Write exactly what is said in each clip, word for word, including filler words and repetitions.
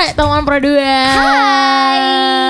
Hai teman Pro dua. Hai.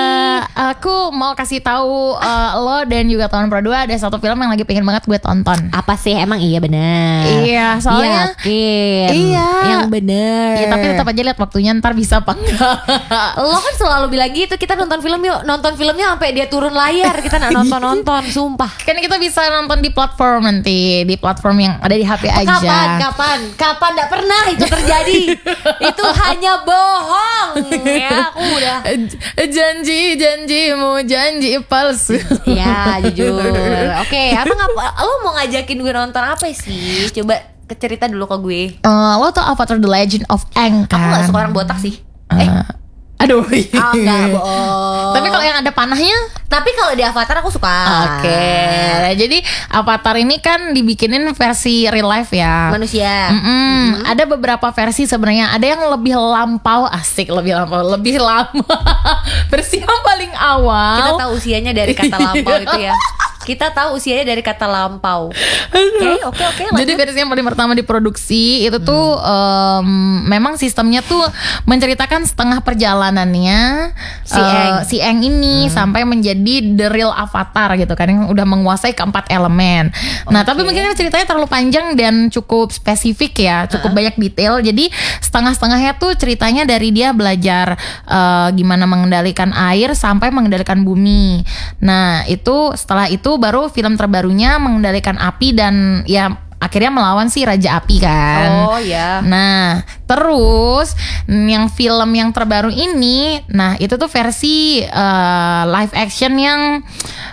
Aku mau kasih tahu uh, lo dan juga teman Pro dua ada satu film yang lagi pengen banget gue tonton. Apa sih emang iya benar? Iya, soalnya yakin. Iya. Yang benar. Iya, tapi tetap aja lihat waktunya ntar bisa apa enggak. Lo kan selalu bilang gitu, kita nonton film yuk, nonton filmnya sampai dia turun layar, kita nggak nonton-nonton, sumpah. Kan kita bisa nonton di platform nanti, di platform yang ada di H P aja. Kapan? Kapan? Kapan? Nggak pernah itu terjadi. Itu hanya bohong. Ya, aku udah janji janjimu janji palsu. Ya jujur. Oke, emang apa? Lo mau ngajakin gue nonton apa sih? Coba cerita dulu ke gue. Uh, lo tau Avatar The Legend of Aang kan? Aku nggak suka orang botak sih. Uh, Eh, aduh. ah, enggak bohong. Tapi kalau yang ada panahnya, tapi kalau di Avatar aku suka. oke. Jadi Avatar ini kan dibikinin versi real life ya. Manusia. Mm-mm. Mm-hmm. Ada beberapa versi sebenarnya. Ada yang lebih lampau, asik lebih lampau, lebih lama. Versi yang paling awal. Kita tahu usianya dari kata lampau itu ya. Kita tahu usianya dari kata lampau. Oke, oke, oke. Jadi versi yang paling pertama diproduksi itu tuh um, memang sistemnya tuh menceritakan setengah perjalanannya Si uh, Aang. si Aang ini hmm. sampai menjadi the real avatar gitu kan, yang udah menguasai keempat elemen. Nah, Okay. tapi mungkin ceritanya terlalu panjang dan cukup spesifik ya, cukup uh-huh. banyak detail. Jadi setengah-setengahnya tuh ceritanya dari dia belajar uh, gimana mengendalikan air sampai mengendalikan bumi. Nah, itu setelah itu baru film terbarunya mengendalikan api dan ya akhirnya melawan si Raja Api kan. Oh ya. Nah, terus yang film yang terbaru ini, nah itu tuh versi uh, live action yang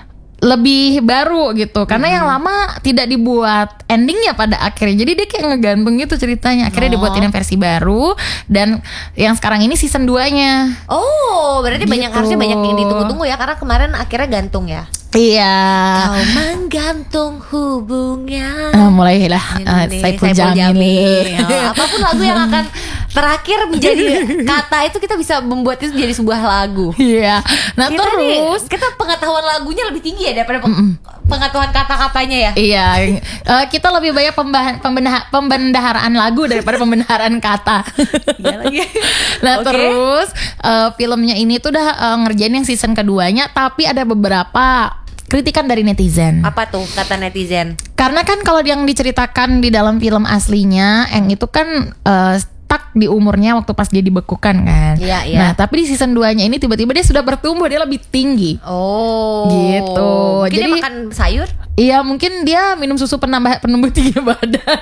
lebih baru gitu. Karena hmm. yang lama tidak dibuat endingnya pada akhirnya. Jadi dia kayak ngegantung gitu ceritanya. Akhirnya oh. dibuatin versi baru. Dan yang sekarang ini season dua-nya. Oh, berarti gitu. banyak, harusnya banyak yang ditunggu-tunggu ya. Karena kemarin akhirnya gantung ya. Iya. Kau menggantung hubungan. uh, Mulailah uh, Saipul Jamil. Ya, apapun lagu yang akan terakhir menjadi kata itu, kita bisa membuat itu jadi sebuah lagu. Iya. Nah kita terus nih, kita pengetahuan lagunya lebih tinggi ya daripada peng- pengetahuan kata-katanya ya. Iya. uh, Kita lebih banyak pembahan, pembendah, pembendaharaan lagu daripada pembendaharaan kata. Iya lagi. Nah Okay. terus uh, filmnya ini tuh udah uh, ngerjain yang season keduanya, tapi ada beberapa kritikan dari netizen. Apa tuh kata netizen? Karena kan kalau yang diceritakan di dalam film aslinya, Aang itu kan uh, stuck di umurnya waktu pas dia dibekukan kan. Iya, iya. Nah tapi di season dua-nya ini tiba-tiba dia sudah bertumbuh, dia lebih tinggi. Oh. Gitu. Mungkin Jadi dia makan sayur? Iya, mungkin dia minum susu penambah penumbuh tinggi badan.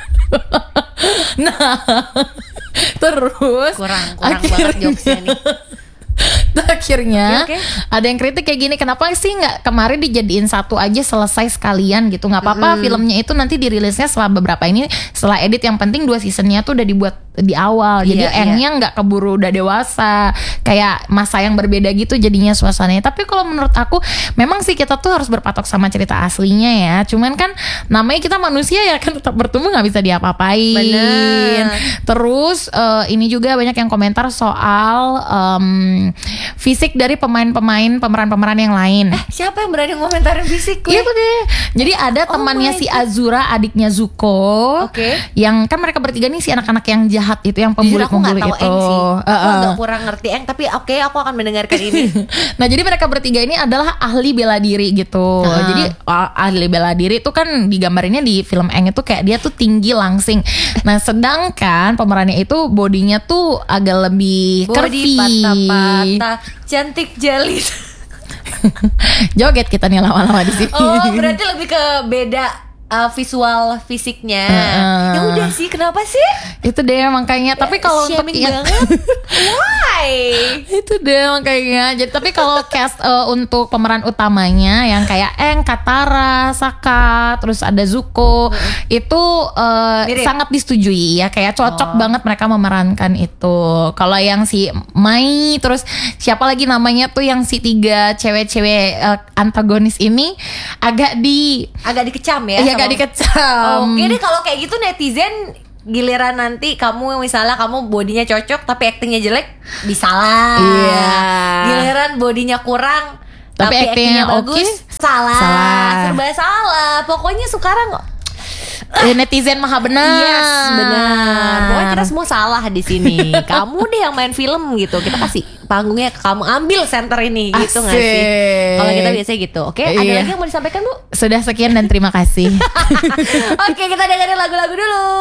Nah, terus Kurang, kurang akhirnya, banget jokesnya nih. Akhirnya okay, okay. ada yang kritik kayak gini, kenapa sih nggak kemarin dijadiin satu aja selesai sekalian gitu? Nggak apa-apa, mm-hmm. filmnya itu nanti dirilisnya setelah beberapa ini, setelah edit. Yang penting dua seasonnya tuh udah dibuat di awal, jadi yeah, Aangnya yeah. nggak keburu udah dewasa, kayak masa yang berbeda gitu jadinya suasananya. Tapi kalau menurut aku memang sih kita tuh harus berpatok sama cerita aslinya ya. Cuman kan namanya kita manusia ya, kan tetap bertumbuh, nggak bisa diapa-apain. Bener. Terus uh, ini juga banyak yang komentar soal um, fisik dari pemain-pemain pemeran-pemeran yang lain. Eh, siapa yang berani ngomentarin fisik gue? Iya tuh deh. Jadi ada Oh temannya my si God. Azura, adiknya Zuko. Oke. Yang kan mereka bertiga nih si anak-anak yang jahat itu, yang Jujur aku pembulik-pembulik gak tahu itu. Aang sih. Uh, Aku uh. agak kurang ngerti Aang, tapi oke okay, aku akan mendengarkan ini. Nah jadi mereka bertiga ini adalah ahli bela diri gitu. Uh. Jadi uh, ahli bela diri itu kan digambarinnya di film Aang itu kayak dia tuh tinggi langsing. Nah sedangkan pemerannya itu bodinya tuh agak lebih Body curvy. patah-patah, cantik jalis. Joget kita nih lama-lama di sini. Oh, berarti lebih ke beda uh, visual fisiknya. Uh-uh. Ya udah sih, kenapa sih? Itu deh makanya. Tapi kalau untuk Shaming yang banget. Why? itu deh makanya. Jadi tapi kalau cast uh, untuk pemeran utamanya yang kayak Aang, Katara, Sokka, terus ada Zuko, hmm. itu uh, sangat disetujui ya, kayak cocok oh. banget mereka memerankan itu. Kalau yang si Mai, terus siapa lagi namanya tuh yang si tiga cewek-cewek uh, antagonis ini agak di agak dikecam ya. Iya, agak dikecam. Oke deh, kalau kayak gitu netizen giliran nanti kamu misalnya kamu bodinya cocok tapi aktingnya jelek, disalah. Iya. Giliran bodinya kurang tapi, tapi aktingnya bagus, okay, salah. salah. Serba salah. Pokoknya sekarang Eh, netizen maha benar. Yes, benar. Pokoknya kita semua salah di sini. Kamu deh yang main film gitu. Kita kasih panggungnya ke kamu, ambil center ini gitu nggak sih? Asik. Kalau kita biasanya gitu. Oke, ada Iya. lagi yang mau disampaikan, Bu? Sudah sekian dan terima kasih. Oke, kita dengerin lagu-lagu dulu.